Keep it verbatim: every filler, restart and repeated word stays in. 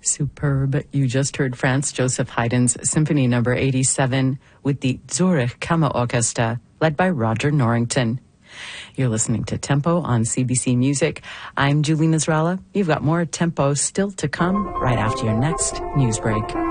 Superb. You just heard Franz Joseph Haydn's Symphony Number eighty-seven with the Zurich Kammerorchester, led by Roger Norrington. You're listening to Tempo on C B C Music. I'm Julie Nasrallah. You've got more Tempo still to come right after your next news break.